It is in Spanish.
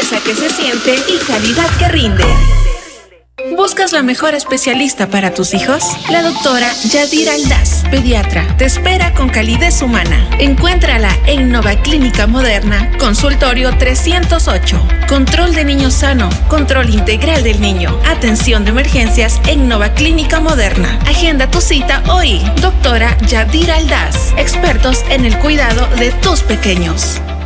confianza que se siente y calidad que rinde. ¿Buscas la mejor especialista para tus hijos? La doctora Yadira Aldaz, pediatra, te espera con calidez humana. Encuéntrala en Nova Clínica Moderna, consultorio 308. Control de niño sano, control integral del niño. Atención de emergencias en Nova Clínica Moderna. Agenda tu cita hoy. Doctora Yadira Aldaz, expertos en el cuidado de tus pequeños.